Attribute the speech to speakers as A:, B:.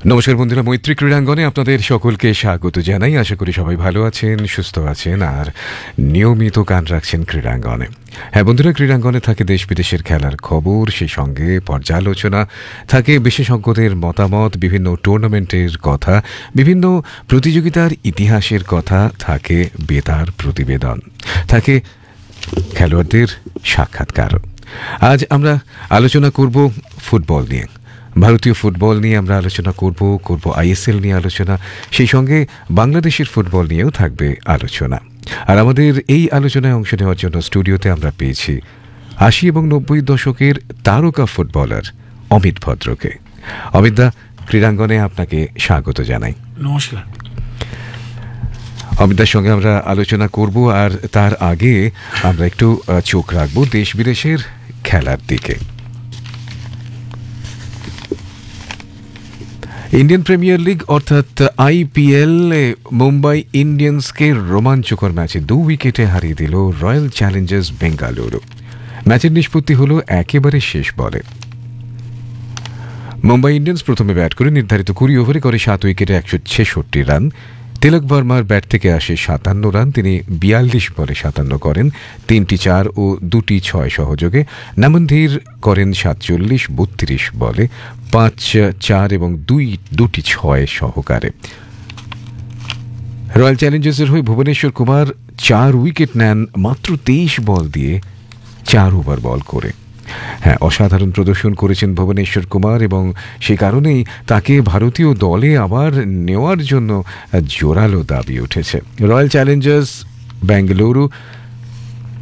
A: নমস্কার বন্ধুরা, মৈত্রী ক্রীড়াঙ্গনে আপনাদের সকলকে স্বাগত জানাই। আশা করি সবাই ভালো আছেন, সুস্থ আছেন আর নিয়মিত কান রাখছেন ক্রীড়াঙ্গনে। হ্যাঁ বন্ধুরা, ক্রীড়াঙ্গনে থাকে দেশ বিদেশের খেলার খবর, সেই সঙ্গে পর্যালোচনা, থাকে বিশেষজ্ঞদের মতামত, বিভিন্ন টুর্নামেন্টের কথা, বিভিন্ন প্রতিযোগিতার ইতিহাসের কথা, থাকে বেতার প্রতিবেদন, থাকে খেলোয়াড়দের সাক্ষাৎকার। আজ আমরা আলোচনা করব ফুটবল নিয়ে। ভারতীয় ফুটবল নিয়ে আমরা আলোচনা করব আইএসএল নিয়ে আলোচনা, সেই সঙ্গে বাংলাদেশের ফুটবল নিয়েও থাকবে আলোচনা। আর আমাদের এই আলোচনায় অংশ নেওয়ার জন্য স্টুডিওতে আমরা পেয়েছি ৮০ এবং ৯০ দশকের তারকা ফুটবলার অমিত ভদ্রকে। অমিতদা, ক্রীড়াঙ্গনে আপনাকে স্বাগত জানাই।
B: নমস্কার।
A: অমিতদার সঙ্গে আমরা আলোচনা করব, আর তার আগে আমরা একটু চোখ রাখবো দেশ বিদেশের খেলার দিকে। ইন্ডিয়ান প্রিমিয়ার লিগ অর্থাৎ আইপিএল মুম্বাই ইন্ডিয়ান্সকে রোমাঞ্চকর ম্যাচে ২ উইকেটে হারিয়ে দিল রয়্যাল চ্যালেঞ্জার্স বেঙ্গালুরু। ম্যাচের নিষ্পত্তি হল একেবারে শেষ বলে। মুম্বাই ইন্ডিয়ান্স প্রথমে ব্যাট করে নির্ধারিত ২০ ওভারে করে ৭ উইকেটে ১৬৬ রান। তিলক ভার্মার ব্যাট থেকে আসে ৫৭ রান। তিনি ৪২ বলে ৫৭ করেন, ৩টি ৪ ও ২টি ৬ সহযোগে। নামনধীর করেন ৪৭, ৩২ বলে ৫-৪ এবং ২টি ৬ সহকারে। রয়্যাল চ্যালেঞ্জার্সের হয়ে ভুবনেশ্বর কুমার ৪ উইকেট নেন মাত্র ২৩ বল দিয়ে ৪ ওভার বল করে। হ্যাঁ, অসাধারণ প্রদর্শন করেছেন ভুবনেশ্বর কুমার এবং সে কারণেই তাকে ভারতীয় দলে আবার নেওয়ার জন্য জোরালো দাবি উঠেছে। Royal Challengers Bengaluru